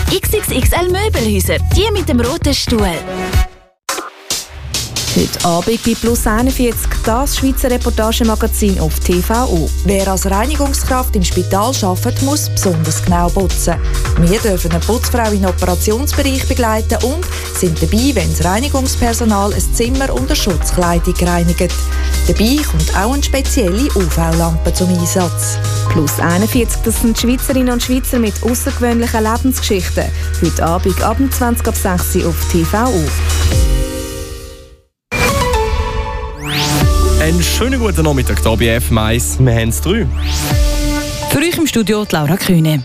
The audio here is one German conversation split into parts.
XXXL Möbelhäuser, die mit dem roten Stuhl. Heute Abend bei Plus 41 das Schweizer Reportagemagazin auf TVO. Wer als Reinigungskraft im Spital arbeitet, muss besonders genau putzen. Wir dürfen eine Putzfrau in den Operationsbereich begleiten und sind dabei, wenn das Reinigungspersonal ein Zimmer unter Schutzkleidung reinigt. Dabei kommt auch eine spezielle UV-Lampe zum Einsatz. Plus 41, das sind Schweizerinnen und Schweizer mit außergewöhnlichen Lebensgeschichten. Heute Abend ab 20 ab 6 Uhr auf TVO. Einen schönen guten Nachmittag hier bei FM1. Wir haben es 3. Für euch im Studio die Laura Kühne.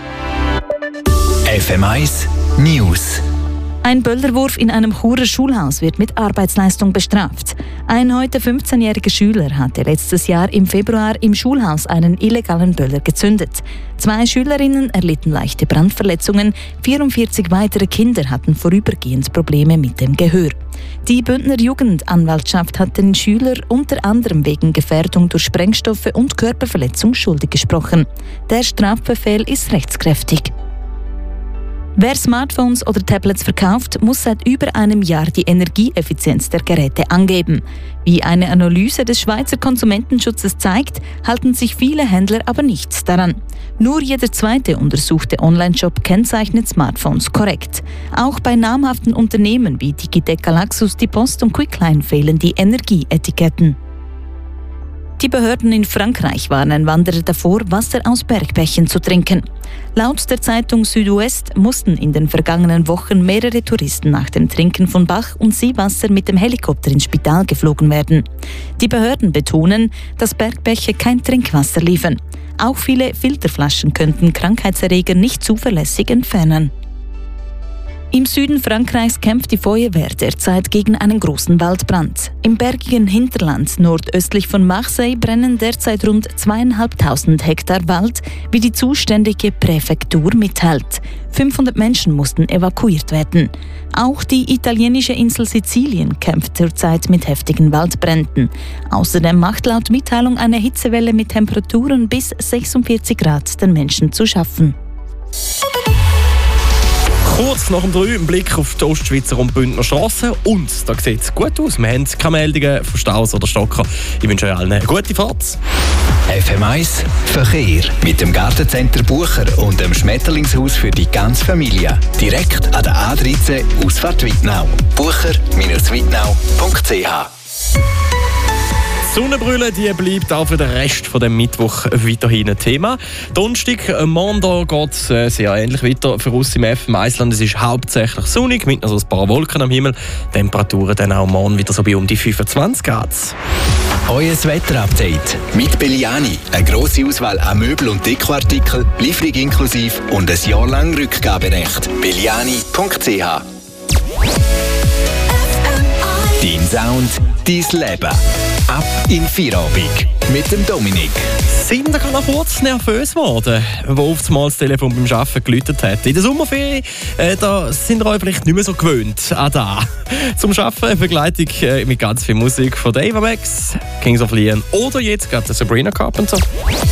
FM1 News. Ein Böllerwurf in einem Churer Schulhaus wird mit Arbeitsleistung bestraft. Ein heute 15-jähriger Schüler hatte letztes Jahr im Februar im Schulhaus einen illegalen Böller gezündet. 2 Schülerinnen erlitten leichte Brandverletzungen, 44 weitere Kinder hatten vorübergehend Probleme mit dem Gehör. Die Bündner Jugendanwaltschaft hat den Schüler unter anderem wegen Gefährdung durch Sprengstoffe und Körperverletzung schuldig gesprochen. Der Strafbefehl ist rechtskräftig. Wer Smartphones oder Tablets verkauft, muss seit über einem Jahr die Energieeffizienz der Geräte angeben. Wie eine Analyse des Schweizer Konsumentenschutzes zeigt, halten sich viele Händler aber nicht daran. Nur jeder zweite untersuchte Onlineshop kennzeichnet Smartphones korrekt. Auch bei namhaften Unternehmen wie Digitec Galaxus, die Post und Quickline fehlen die Energieetiketten. Die Behörden in Frankreich warnen Wanderer davor, Wasser aus Bergbächen zu trinken. Laut der Zeitung Südwest mussten in den vergangenen Wochen mehrere Touristen nach dem Trinken von Bach- und Seewasser mit dem Helikopter ins Spital geflogen werden. Die Behörden betonen, dass Bergbäche kein Trinkwasser liefern. Auch viele Filterflaschen könnten Krankheitserreger nicht zuverlässig entfernen. Im Süden Frankreichs kämpft die Feuerwehr derzeit gegen einen großen Waldbrand. Im bergigen Hinterland nordöstlich von Marseille brennen derzeit rund 2'500 Hektar Wald, wie die zuständige Präfektur mitteilt. 500 Menschen mussten evakuiert werden. Auch die italienische Insel Sizilien kämpft zurzeit mit heftigen Waldbränden. Außerdem macht laut Mitteilung eine Hitzewelle mit Temperaturen bis 46 Grad den Menschen zu schaffen. Kurz nach dem 3 ein Blick auf die Ostschweizer und Bündner Strassen. Und da sieht es gut aus. Wir haben keine Meldungen von Staus oder Stocker. Ich wünsche euch allen eine gute Fahrt. FM1 Verkehr mit dem Gartencenter Bucher und dem Schmetterlingshaus für die ganze Familie. Direkt an der A13 Ausfahrt Wittnau. bucher-wittnau.ch. Die Sonnenbrille, die bleibt auch für den Rest von dem Mittwoch weiterhin ein Thema. Donnerstag, Montag geht es sehr ähnlich weiter für uns im FM-Eisland. Es ist hauptsächlich sonnig, mit noch so ein paar Wolken am Himmel. Temperaturen dann auch morgen wieder so bei um die 25 Grad. Euer Wetterupdate mit Belliani. Eine grosse Auswahl an Möbel- und Dekoartikeln, Lieferung inklusive und ein Jahr lang Rückgaberecht. belliani.ch. Dein Sound, dein Leben. Ab in Feierabend mit dem Dominik. Sind da noch kurz nervös geworden, wo auf das Telefon beim Arbeiten geläutet hat. In der Sommerferien, da sind wir euch vielleicht nicht mehr so gewöhnt an das. Zum Arbeiten eine Begleitung mit ganz viel Musik von Ava Max, Kings of Leon oder jetzt gerade Sabrina Carpenter.